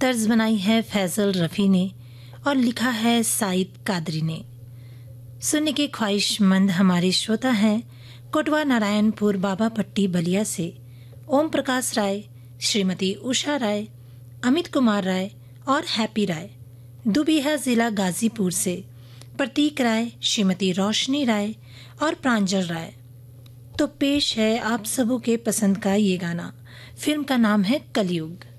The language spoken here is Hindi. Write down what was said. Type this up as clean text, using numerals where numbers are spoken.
तर्ज बनाई है फैजल रफ़ी ने और लिखा है साइद कादरी ने। सुनने के ख्वाहिशमंद हमारे श्रोता हैं कोटवा नारायणपुर बाबा पट्टी बलिया से ओम प्रकाश राय, श्रीमती उषा राय, अमित कुमार राय और हैप्पी राय। दुबिहा जिला गाजीपुर से प्रतीक राय, श्रीमती रोशनी राय और प्रांजल राय। तो पेश है आप सबों के पसंद का ये गाना। फिल्म का नाम है कलयुग।